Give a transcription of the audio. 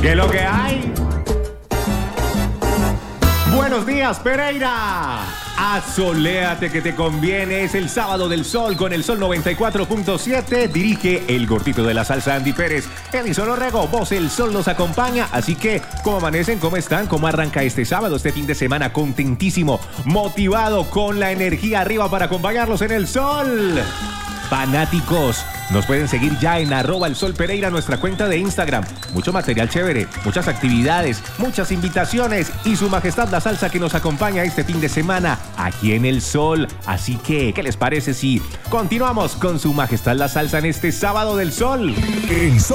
¿Qué es lo que hay? Buenos días, Pereira. Asoléate que te conviene. Es el sábado del sol con el Sol 94.7. Dirige el gordito de la salsa Andy Pérez. Edison Orrego, voz el sol nos acompaña. Así que, ¿cómo amanecen? ¿Cómo están? ¿Cómo arranca este sábado, este fin de semana? Contentísimo, motivado, con la energía arriba para acompañarlos en el sol. Fanáticos, nos pueden seguir ya en @elsolpereira, nuestra cuenta de Instagram. Mucho material chévere, muchas actividades, muchas invitaciones y su majestad la salsa que nos acompaña este fin de semana aquí en el sol. Así que, ¿qué les parece si continuamos con su majestad la salsa en este sábado del sol? El sol.